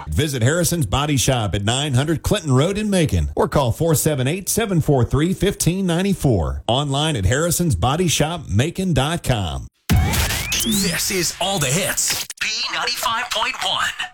Visit Harrison's Body Shop at 900 Clinton Road in Macon or call 478-743-1594. Online at harrisonsbodyshopmacon.com. This is All the Hits. B95.1.